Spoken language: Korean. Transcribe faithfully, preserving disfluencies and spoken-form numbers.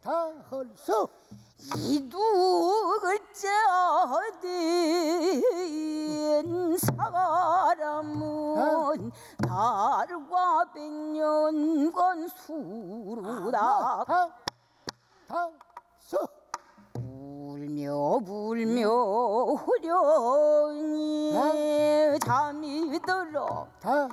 다 헐수 이두글자 된 사람은 달과 백년건 수루다 다수 울며 불며 후련히 잠이 들어 다